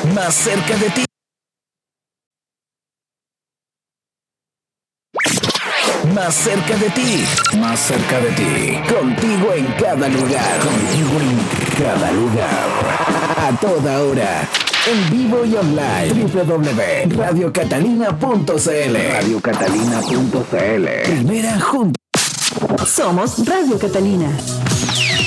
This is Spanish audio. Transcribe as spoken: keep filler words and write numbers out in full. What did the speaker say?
más cerca de ti. Más cerca de ti, más cerca de ti, contigo en cada lugar, contigo en cada lugar, a toda hora, en vivo y online, doble u doble u doble u punto radio catalina punto c l, radio catalina punto c l, primera junta. Somos Radio Catalina.